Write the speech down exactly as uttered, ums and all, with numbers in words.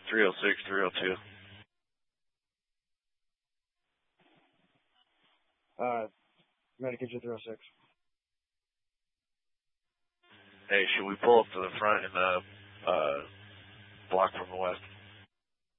three oh six, three oh two. Uh, Medicare three oh six. Hey, should we pull up to the front and uh, uh, block from the west?